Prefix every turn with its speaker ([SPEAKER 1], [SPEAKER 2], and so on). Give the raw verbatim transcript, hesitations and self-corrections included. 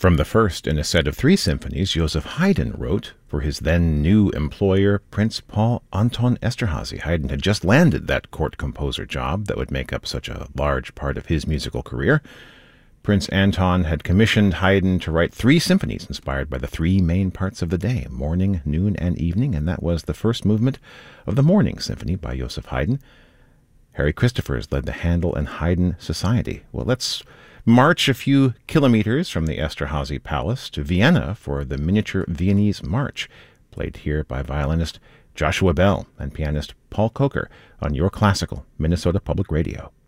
[SPEAKER 1] From the first in a set of three symphonies Joseph Haydn wrote for his then new employer, Prince Paul Anton Esterhazy. Haydn had just landed that court composer job that would make up such a large part of his musical career. Prince Anton had commissioned Haydn to write three symphonies inspired by the three main parts of the day, morning, noon, and evening, and that was the first movement of the Morning Symphony by Joseph Haydn. Harry Christophers led the Handel and Haydn Society. Well, let's march a few kilometers from the Esterhazy Palace to Vienna for the Miniature Viennese March, played here by violinist Joshua Bell and pianist Paul Coker on Your Classical Minnesota Public Radio.